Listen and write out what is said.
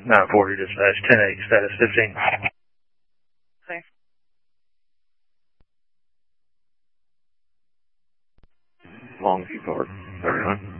940 dispatch, 10-8, status 15. Okay. Longview Park, 39.